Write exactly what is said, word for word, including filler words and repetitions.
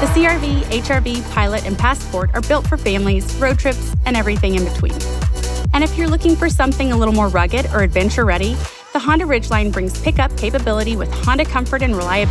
The C R V, H R V, Pilot, and Passport are built for families, road trips, and everything in between. And if you're looking for something a little more rugged or adventure-ready, the Honda Ridgeline brings pickup capability with Honda comfort and reliability.